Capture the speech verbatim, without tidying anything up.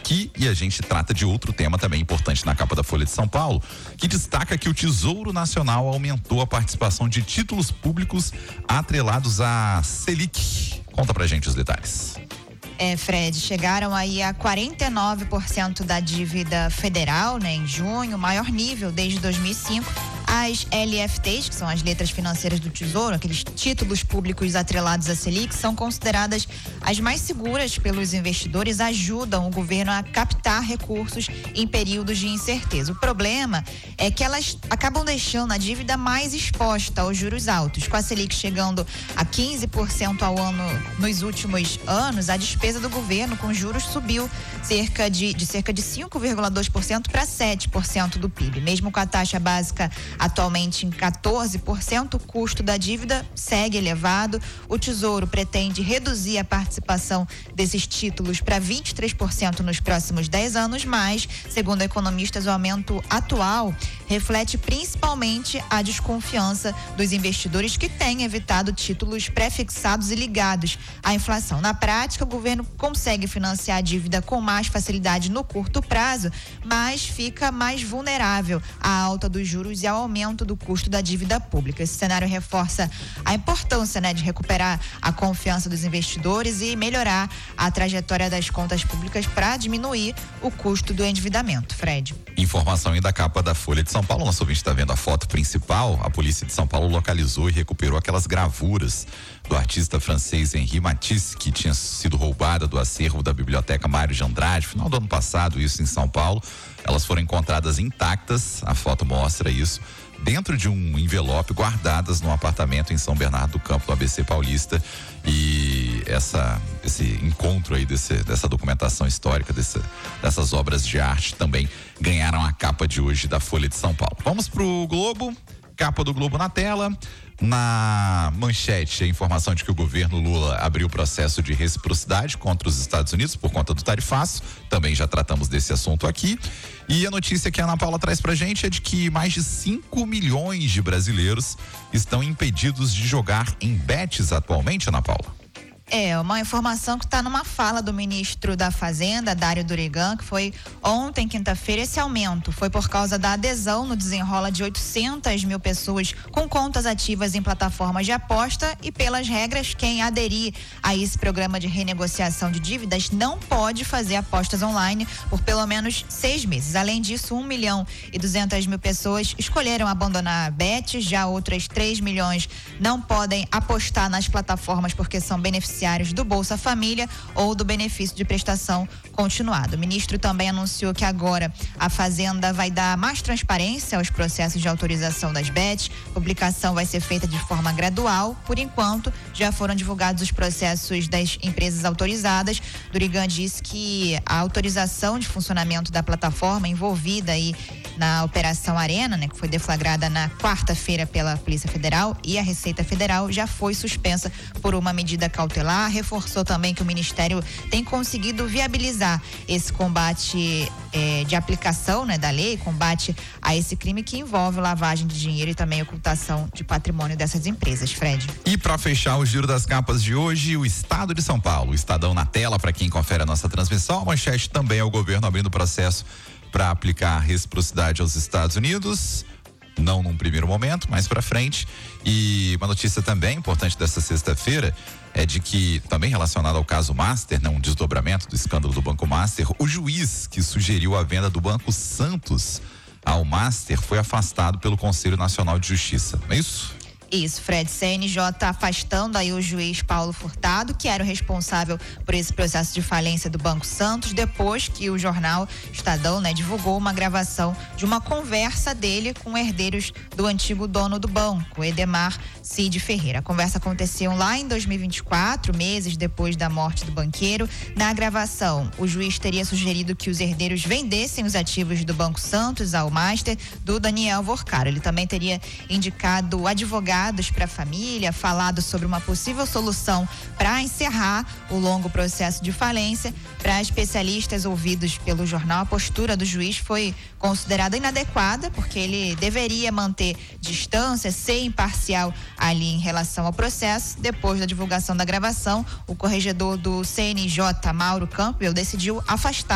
aqui e a gente trata de outro tema também importante na capa da Folha de São Paulo, que destaca que o Tesouro Nacional aumentou a participação de títulos públicos atrelados à Selic. Conta pra gente os detalhes. É, Fred, chegaram aí a quarenta e nove por cento da dívida federal, né, em junho, maior nível desde dois mil e cinco. As L F Ts, que são as letras financeiras do Tesouro, aqueles títulos públicos atrelados à Selic, são consideradas as mais seguras pelos investidores, ajudam o governo a captar recursos em períodos de incerteza. O problema é que elas acabam deixando a dívida mais exposta aos juros altos. Com a Selic chegando a quinze por cento ao ano nos últimos anos, a despesa do governo com juros subiu cerca de, de cerca de cinco vírgula dois por cento para sete por cento do P I B. Mesmo com a taxa básica atualmente em quatorze por cento, o custo da dívida segue elevado. O Tesouro pretende reduzir a participação desses títulos para vinte e três por cento nos próximos dez anos, mas, segundo economistas, o aumento atual reflete principalmente a desconfiança dos investidores que têm evitado títulos pré-fixados e ligados à inflação. Na prática, o governo consegue financiar a dívida com mais facilidade no curto prazo, mas fica mais vulnerável à alta dos juros e ao aumento do custo da dívida pública. Esse cenário reforça a importância, né, de recuperar a confiança dos investidores e melhorar a trajetória das contas públicas para diminuir o custo do endividamento. Fred. Informação aí da capa da Folha de São Paulo. Nosso ouvinte está vendo a foto principal. A polícia de São Paulo localizou e recuperou aquelas gravuras do artista francês Henri Matisse, que tinha sido roubada do acervo da Biblioteca Mário de Andrade, final do ano passado, isso em São Paulo. Elas foram encontradas intactas, a foto mostra isso, dentro de um envelope, guardadas num apartamento em São Bernardo do Campo, no A B C Paulista. E essa, esse encontro aí desse, dessa documentação histórica, desse, dessas obras de arte também ganharam a capa de hoje da Folha de São Paulo. Vamos pro Globo, capa do Globo na tela. Na manchete, a informação de que o governo Lula abriu processo de reciprocidade contra os Estados Unidos por conta do tarifaço. Também já tratamos desse assunto aqui. E a notícia que a Ana Paula traz pra gente é de que mais de cinco milhões de brasileiros estão impedidos de jogar em bets atualmente, Ana Paula. É, uma informação que está numa fala do ministro da Fazenda, Dário Durigan, que foi ontem, quinta-feira. Esse aumento foi por causa da adesão no desenrola de oitocentas mil pessoas com contas ativas em plataformas de aposta, e pelas regras, quem aderir a esse programa de renegociação de dívidas não pode fazer apostas online por pelo menos seis meses. Além disso, um milhão e duzentas mil pessoas escolheram abandonar a Bet, já outras três milhões não podem apostar nas plataformas porque são beneficiados do Bolsa Família ou do benefício de prestação continuada. O ministro também anunciou que agora a Fazenda vai dar mais transparência aos processos de autorização das bets. A publicação vai ser feita de forma gradual. Por enquanto, já foram divulgados os processos das empresas autorizadas. Durigan disse que a autorização de funcionamento da plataforma envolvida aí na Operação Arena, né, que foi deflagrada na quarta-feira pela Polícia Federal e a Receita Federal, já foi suspensa por uma medida cautelar. Reforçou também que o Ministério tem conseguido viabilizar esse combate eh, de aplicação, né, da lei, combate a esse crime que envolve lavagem de dinheiro e também ocultação de patrimônio dessas empresas. Fred. E para fechar o giro das capas de hoje, o Estado de São Paulo, o Estadão na tela para quem confere a nossa transmissão. A manchete também é o governo abrindo processo para aplicar a reciprocidade aos Estados Unidos, não num primeiro momento, mais para frente. E uma notícia também importante dessa sexta-feira é de que, também relacionado ao caso Master, né, um desdobramento do escândalo do Banco Master, o juiz que sugeriu a venda do Banco Santos ao Master foi afastado pelo Conselho Nacional de Justiça, não é isso? Isso, Fred. C N J afastando aí o juiz Paulo Furtado, que era o responsável por esse processo de falência do Banco Santos, depois que o jornal Estadão, né, divulgou uma gravação de uma conversa dele com herdeiros do antigo dono do banco, Edemar Cid Ferreira. A conversa aconteceu lá em dois mil e vinte e quatro, meses depois da morte do banqueiro. Na gravação, o juiz teria sugerido que os herdeiros vendessem os ativos do Banco Santos ao Master do Daniel Vorcaro. Ele também teria indicado advogado para a família, falado sobre uma possível solução para encerrar o longo processo de falência. Para especialistas ouvidos pelo jornal, a postura do juiz foi considerada inadequada, porque ele deveria manter distância, ser imparcial ali em relação ao processo. Depois da divulgação da gravação, o corregedor do C N J, Mauro Campbell, decidiu afastar